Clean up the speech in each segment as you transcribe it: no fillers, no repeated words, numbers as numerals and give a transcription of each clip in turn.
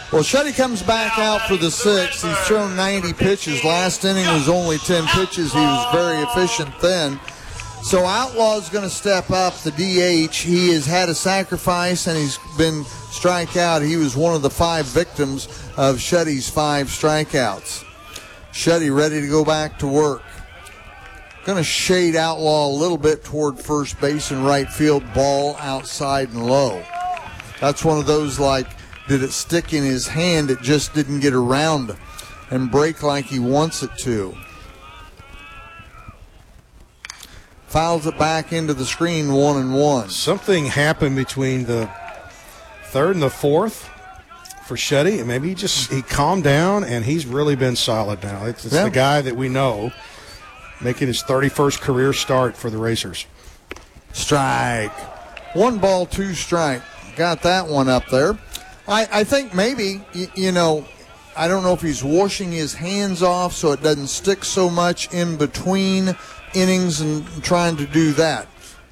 Well, Shetty comes back out for the sixth. He's thrown 90 pitches. Last inning was only 10 pitches. He was very efficient then. So Outlaw's going to step up the DH. He has had a sacrifice, and he's been strike out. He was one of the 5 victims of Shetty's 5 strikeouts. Shetty ready to go back to work. Going to shade Outlaw a little bit toward first base and right field. Ball outside and low. That's one of those like, did it stick in his hand? It just didn't get around and break like he wants it to. Fouls it back into the screen, 1-1. Something happened between the third and the fourth for Shetty. Maybe he calmed down, and he's really been solid now. It's the guy that we know, making his 31st career start for the Racers. Strike. 1 ball, 2 strike. Got that one up there. I think maybe, I don't know if he's washing his hands off so it doesn't stick so much in between innings and trying to do that.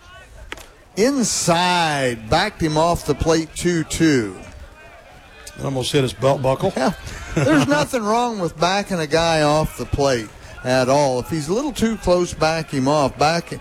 Inside, backed him off the plate 2-2. Almost hit his belt buckle. Yeah. There's nothing wrong with backing a guy off the plate at all. If he's a little too close, back him off.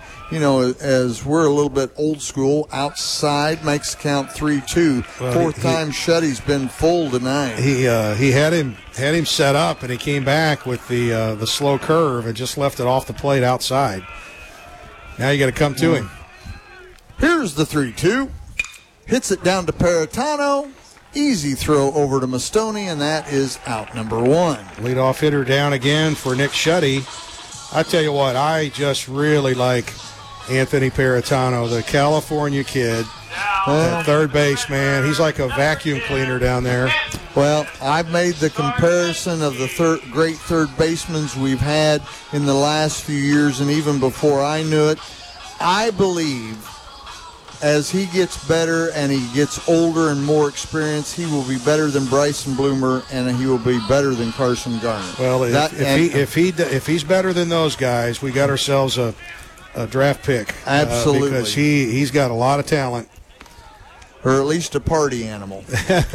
As we're a little bit old school, outside makes the count 3-2. Well, Fourth time Shetty's been full tonight. He had him set up, and he came back with the slow curve and just left it off the plate outside. Now you got to come to him. Here's the 3-2. Hits it down to Paratano. Easy throw over to Mastoni, and that is out number 1. Leadoff hitter down again for Nick Shetty. I tell you what, I just really like Anthony Paratano, the California kid, third base, man. He's like a vacuum cleaner down there. Well, I've made the comparison of the great third basemen we've had in the last few years, and even before I knew it. I believe as he gets better and he gets older and more experienced, he will be better than Bryson Bloomer, and he will be better than Carson Garner. Well, if he's better than those guys, we got ourselves a draft pick. Absolutely. Because he's got a lot of talent. Or at least a party animal.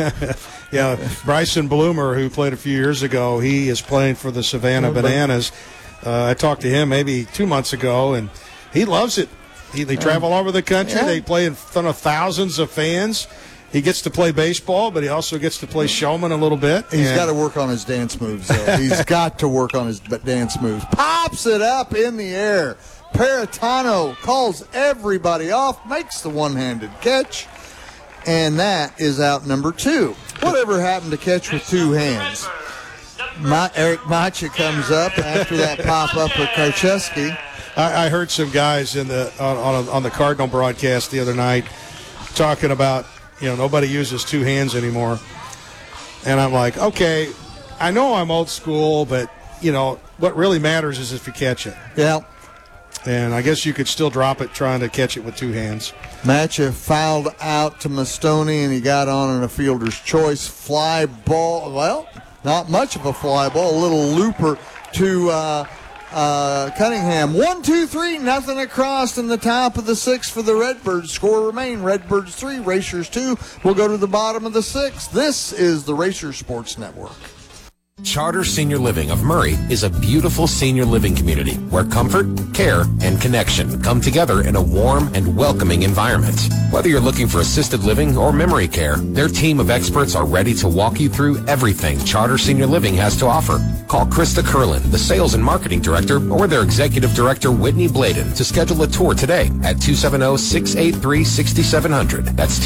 Yeah, Bryson Bloomer, who played a few years ago, he is playing for the Savannah Bananas. I talked to him maybe 2 months ago, and he loves it. They travel all over the country. Yeah. They play in front of thousands of fans. He gets to play baseball, but he also gets to play showman a little bit. He's got to work on his dance moves, though. He's got to work on his dance moves. Pops it up in the air. Paratano calls everybody off, makes the one-handed catch, and that is out number 2. Whatever happened to catch with 2 hands? Eric Macha comes up after that pop-up of Karcheski. I heard some guys on the Cardinal broadcast the other night talking about, nobody uses 2 hands anymore. And I'm like, okay, I know I'm old school, but, what really matters is if you catch it. Yeah. And I guess you could still drop it trying to catch it with 2 hands. Macha fouled out to Mastoni, and he got on a fielder's choice. Fly ball, well, not much of a fly ball, a little looper to Cunningham. 1, 2, 3, nothing across in the top of the 6th for the Redbirds. Score remain, Redbirds 3, Racers 2. We'll go to the bottom of the 6th. This is the Racers Sports Network. Charter Senior Living of Murray is a beautiful senior living community where comfort, care, and connection come together in a warm and welcoming environment. Whether you're looking for assisted living or memory care, their team of experts are ready to walk you through everything Charter Senior Living has to offer. Call Krista Curlin, the Sales and Marketing Director, or their Executive Director, Whitney Bladen, to schedule a tour today at 270-683-6700. That's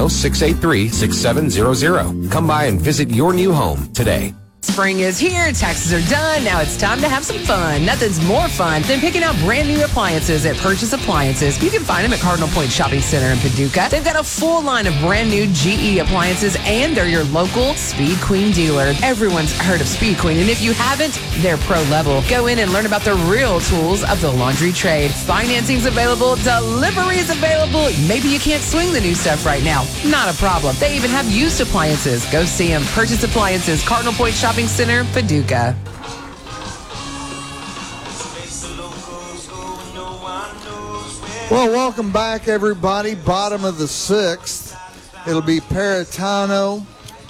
270-683-6700. Come by and visit your new home today. Spring is here, taxes are done, now it's time to have some fun. Nothing's more fun than picking out brand new appliances at Purchase Appliances. You can find them at Cardinal Point Shopping Center in Paducah. They've got a full line of brand new GE appliances, and they're your local Speed Queen dealer. Everyone's heard of Speed Queen, and if you haven't, they're pro level. Go in and learn about the real tools of the laundry trade. Financing's available, delivery's available. Maybe you can't swing the new stuff right now. Not a problem. They even have used appliances. Go see them. Purchase Appliances, Cardinal Point Shopping Center, Paducah. Well, welcome back, everybody. Bottom of the 6th. It'll be Paratano